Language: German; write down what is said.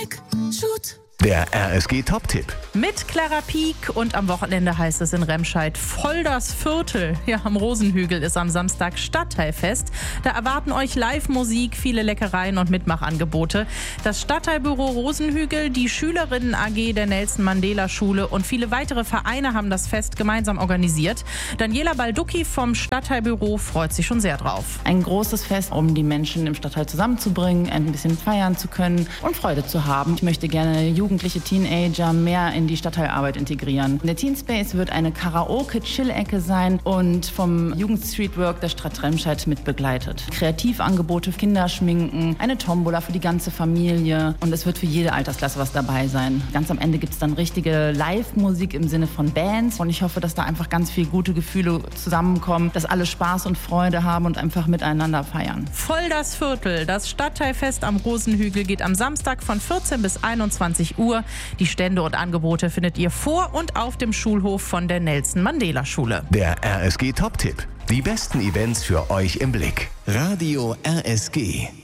Nick, shoot. Der RSG Top-Tipp. Mit Clara Pieck und am Wochenende heißt es in Remscheid voll das Viertel. Ja, am Rosenhügel ist am Samstag Stadtteilfest. Da erwarten euch Live-Musik, viele Leckereien und Mitmachangebote. Das Stadtteilbüro Rosenhügel, die Schülerinnen AG der Nelson-Mandela-Schule und viele weitere Vereine haben das Fest gemeinsam organisiert. Daniela Balducki vom Stadtteilbüro freut sich schon sehr drauf. Ein großes Fest, um die Menschen im Stadtteil zusammenzubringen, ein bisschen feiern zu können und Freude zu haben. Ich möchte gerne jugendliche Teenager mehr in die Stadtteilarbeit integrieren. Der Teen Space wird eine Karaoke-Chill-Ecke sein und vom Jugendstreetwork der Stadt Remscheid mit begleitet. Kreativangebote, Kinderschminken, eine Tombola für die ganze Familie und es wird für jede Altersklasse was dabei sein. Ganz am Ende gibt es dann richtige Live-Musik im Sinne von Bands und ich hoffe, dass da einfach ganz viel gute Gefühle zusammenkommen, dass alle Spaß und Freude haben und einfach miteinander feiern. Voll das Viertel. Das Stadtteilfest am Rosenhügel geht am Samstag von 14 bis 21 Uhr. Die Stände und Angebote findet ihr vor und auf dem Schulhof von der Nelson-Mandela-Schule. Der RSG Top-Tipp. Die besten Events für euch im Blick. Radio RSG.